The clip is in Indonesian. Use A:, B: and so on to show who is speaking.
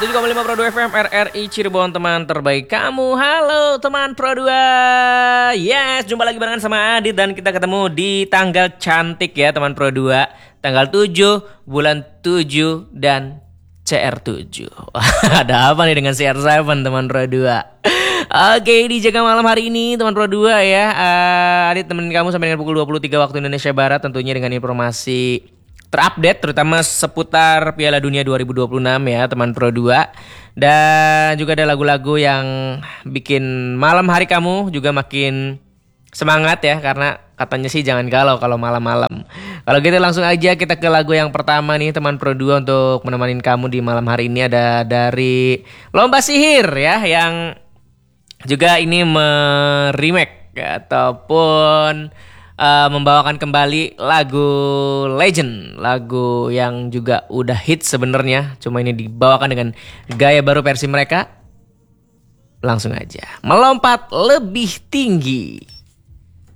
A: 107,5 Pro 2 FM RRI Cirebon, teman terbaik kamu. Halo teman Pro 2. Yes, jumpa lagi barengan sama Adit dan kita ketemu di tanggal cantik ya teman Pro 2. Tanggal 7 bulan 7 dan CR7. Ada apa nih dengan CR7 teman Pro 2? Oke, dijaga malam hari ini teman Pro 2 ya. Adit temenin kamu sampai dengan pukul 23 waktu Indonesia Barat, tentunya dengan informasi terupdate terutama seputar Piala Dunia 2026 ya teman Pro 2. Dan juga ada lagu-lagu yang bikin malam hari kamu juga makin semangat ya, karena katanya sih jangan galau kalau malam-malam. Kalau gitu langsung aja kita ke lagu yang pertama nih teman Pro 2 untuk menemani kamu di malam hari ini. Ada dari Lomba Sihir ya, yang juga ini remake ataupun membawakan kembali lagu Legend, lagu yang juga udah hit sebenarnya, cuma ini dibawakan dengan gaya baru versi mereka. Langsung aja, Melompat Lebih Tinggi.